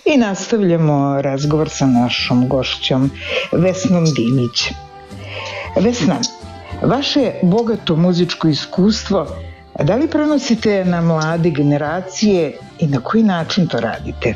I nastavljamo razgovor sa našom gošćom Vesnom Dimić. Vesna, vaše bogato muzičko iskustvo, da li prenosite na mlade generacije i na koji način to radite?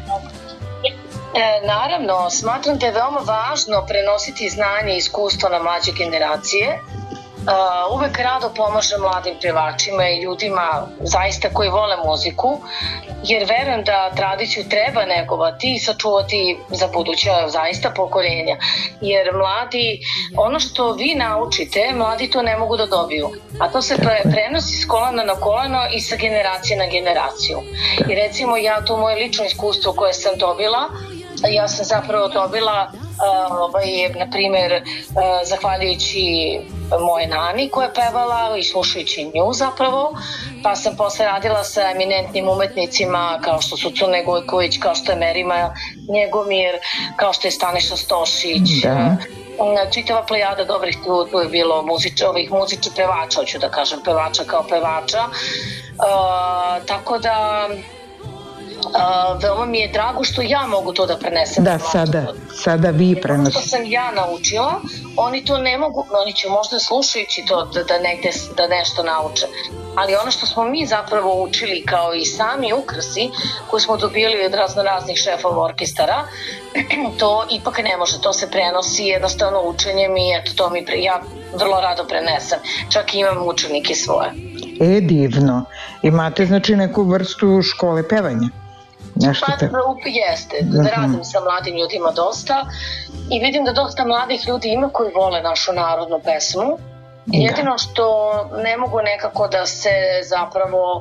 Naravno, smatram da je veoma važno prenositi znanje i iskustvo na mlađe generacije. Uvek rado pomažem mladim pevačima i ljudima zaista koji vole muziku, jer verujem da tradiciju treba negovati i sačuvati za buduća zaista pokoljenja. Jer mladi, ono što vi naučite, mladi to ne mogu da dobiju. A to se prenosi s kolena na koleno i sa generacije na generaciju. I recimo ja to moje lično iskustvo koje sam dobila, ja sam zapravo dobila na primjer zahvaljujući moje nani koja je pevala i slušajući nju zapravo, pa sam posle radila sa eminentnim umetnicima kao što su Cune Gojković, kao što je Merima Njegomir, kao što je Staniša Stošić, čitava plejada dobrih tu je bilo muzičkih pevača, hoću da kažem pevača kao pevača, tako da veoma mi je drago što ja mogu to da prenesem. Da, sada vi prenosite. Ono što sam ja naučila, oni to ne mogu, oni će možda slušajući to da nešto nauče. Ali ono što smo mi zapravo učili kao i sami ukrasi koji smo dobili od raznih šefova orkestara, to ipak ne može, to se prenosi jednostavno učenjem i eto to ja vrlo rado prenesem. Čak i imam učenike svoje. Divno. Imate znači neku vrstu škole pevanja? Jeste, radim sa mladim ljudima dosta i vidim da dosta mladih ljudi ima koji vole našu narodnu pesmu. Jedino što ne mogu nekako da se zapravo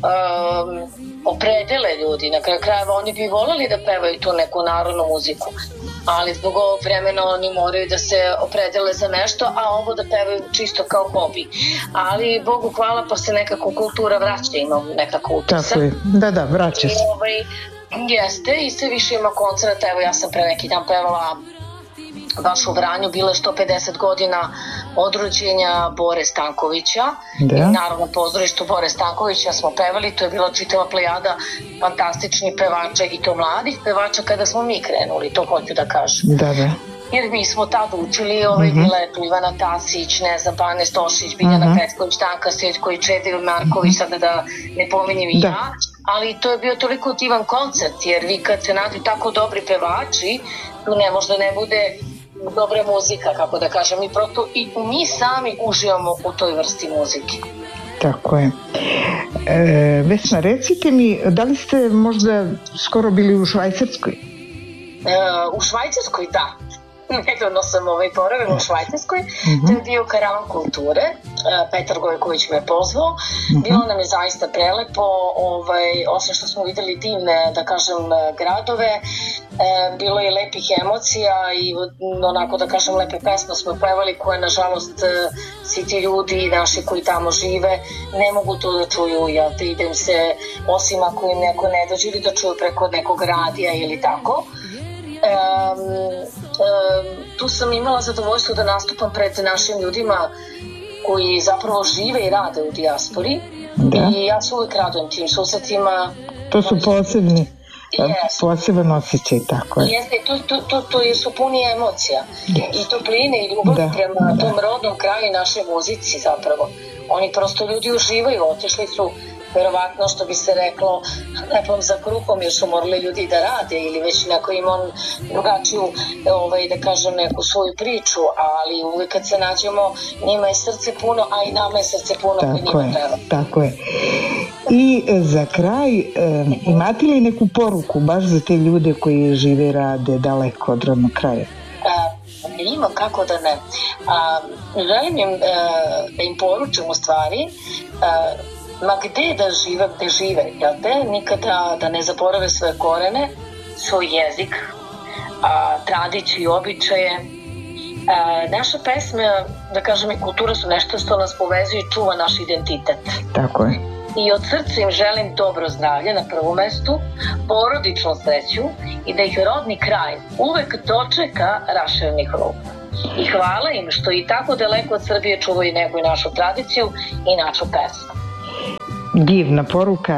opredele ljudi, na kraju krajeva oni bi voleli da pevaju tu neku narodnu muziku, ali zbog ovog vremena oni moraju da se opredele za nešto, a ovo da pevaju čisto kao hobi. Ali Bogu hvala pa se nekako kultura vraća, imam nekako utisak. Tako je, da, vraća se. Jeste, i sve više ima koncerta, evo ja sam pre neki dan pevala baš u Vranju, bilo je 150 godina od rođenja Bore Stankovića i naravno pozorištu Bore Stankovića smo pevali, to je bila čitava plejada fantastičnih pevača i to mladih pevača kada smo mi krenuli, to hoću da kažem. Jer mi smo tada učili, bila je tu Ivana Tasić, ne znam, Bane Stošić, Biljana Petković, Stanka Svetković, Čedir Marković, sada da ne pominjem i ja, ali to je bio toliko divan koncert, jer vi kad se nađu tako dobri pevači, tu ne možda ne bude dobra muzika, kako da kažem, i mi sami uživamo u toj vrsti muzike. Tako je. Vesna, recite mi, da li ste možda skoro bili u Švajcarskoj? U Švajcarskoj, da. Nedavno sam boravila u Švajcarskoj, to je bio Karavan kulture, Petar Gojković me pozvao, bilo nam je zaista prelepo, osim što smo videli divne, da kažem, gradove, bilo je lepih emocija i onako da kažem lepe pesme smo pevali koje nažalost svi ti ljudi naši koji tamo žive ne mogu to da čuju, ja te idem se, osim ako im neko ne dođe ili da čuju preko nekog radija ili tako. Tu sam imala zadovoljstvo da nastupam pred našim ljudima koji zapravo žive i rade u dijaspori i ja se uvijek radujem tim susretima. To su poseban osjećaj, tako je. Jeste, to su puni emocija i topline i ljubav prema tom rodnom kraju i našoj muzici zapravo. Oni prosto ljudi uživaju, otišli su verovatno što bi se reklo lepom za kruhom jer su morali ljudi da rade ili već neko ima drugačiju da kažem neku svoju priču, ali uvijek kad se nađemo njima je srce puno, a i nama je srce puno kad njima treba. Tako je. I za kraj, imate li neku poruku baš za te ljude koji žive i rade daleko od rodnog kraja? Imam, kako da ne. Želim da im poručim u stvari ma gde da žive, nikada da ne zaborave svoje korene, svoj jezik, tradiciju i običaje. Naša pesma, da kažem i kultura su nešto što nas povezuje i čuva naš identitet. Tako je. I od srca im želim dobro zdravlje na prvom mestu, porodičnu sreću i da ih rodni kraj uvek dočeka raširenih ruku. I hvala im što i tako daleko od Srbije čuvaju neku i našu tradiciju i našu pesmu. Divna poruka.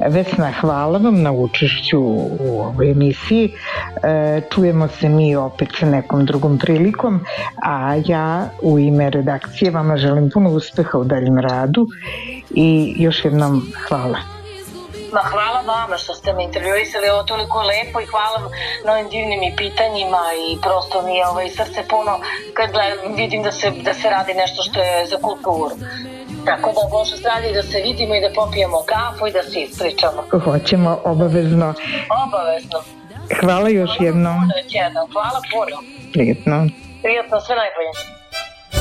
Vesna, hvala vam na učešću u ovoj emisiji. Čujemo se mi opet nekom drugom prilikom, a ja u ime redakcije vama želim puno uspeha u daljem radu i još jednom hvala. Hvala vama što ste me intervjuisali, ovo toliko lepo i hvala na ovim divnim i pitanjima i prosto mi je srce puno kad vidim da se radi nešto što je za kulturu. Tako da Bože zdravlje, da se vidimo i da popijemo kafu i da se ispričamo. Hoćemo, obavezno. Obavezno. Hvala još jednom. Hvala puno. Prijetno. Prijetno, sve najbolje.